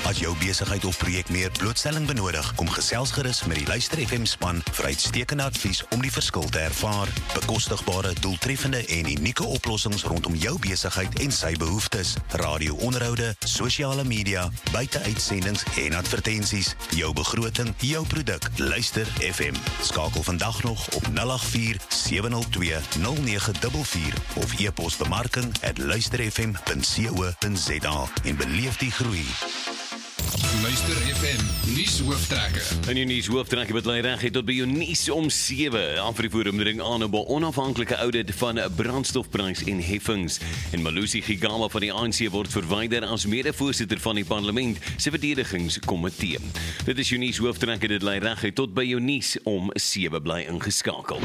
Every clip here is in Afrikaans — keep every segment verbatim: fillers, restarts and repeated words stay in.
As jou besigheid of projek meer blootstelling benodig, kom gesels gerus met die Luister F M span vir uitstekende advies om die verskil te ervaar. Bekostigbare, doeltreffende en unieke oplossings rondom jou besigheid en sy behoeftes. Radio-onderhoude, sosiale media, buite-uitsendings en advertensies. Jou begroting, jou produk. Luister F M. Skakel vandag nog op nul agt vier sewe nul twee nul nege vier vier of e-pos bemarking at luisterfm punt co punt za en beleef die groei. Luister F M, nuus hooftrekke. En jou nuus hooftrekke wat lei reg het tot by jou nuus om sewe. Afriforum dring aan op 'n onafhanklike audit van brandstofprys en heffings. En Malusi Gigaba van die A N C word verwyder as mede-voorsitter van die parlement se verdedigingskomitee. Dit is jou nuus hooftrekke, dit lei reg tot by jou nuus om sewe, bly ingeskakel.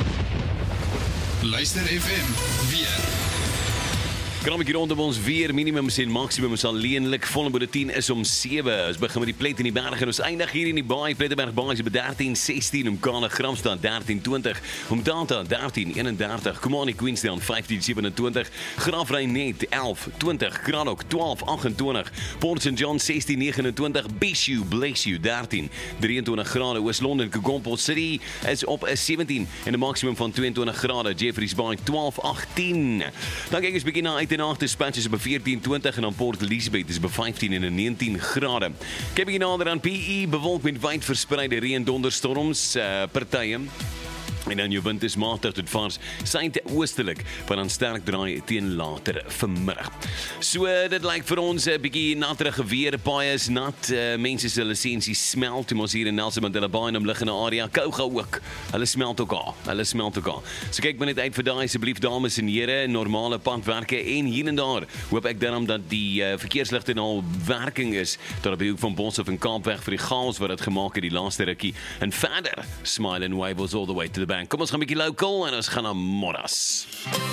Luister F M, weer. Krammetjie rondom ons weer, minimums en maksimums alleenlik. Volle bulletin is om sewe. Ons begin met die plet in die berge en ons eindig hier in die baai. Plettenberg Baai is by dertien sestien, Umkana Gramstad dertien twintig, Umtata dertien eenendertig, Kumani Queenstown vyftien sewenentwintig, Graafrenet elf twintig, Kranok twaalf agentwintig, Port Saint John sestien negenentwintig, Bishu bless you dertien drieëntwintig grade, Oos-London Kagompo City is op sewentien en 'n maksimum van tweeëntwintig grade, Jeffreys Bay twaalf agtien. Dan kyk ons bietjie na uit en na Dispatch is op veertien twintig en dan Port Elizabeth is op vyftien en negentien grade. Kyk bietjie nader aan P E, bewolk met wyd verspreide reën donderstorms, uh, partye. En dan jou wind is matig tot vars suidoostelike, wat dan sterk draai teen later vanmiddag. So dit lyk vir ons 'n bietjie natterige weer, paaie is nat, uh, mense se lisensies smelt, ons hier in Nelson Mandela Bay en omliggende area, Kouga ook. Hulle smelt ook al, hulle smelt ook al. So kyk maar net uit vir daai asseblief dames en here, normale padwerke en hier en daar. Hoop ek dan dat die uh, verkeersligte nou werking is, tot op die hoek van Boshoff en Kaapweg vir die chaos wat dit gemaak het die laaste rukkie. En verder, smile and wave us all the way to the bank. Kom ons gaan 'n bietjie local en ons gaan na Moras.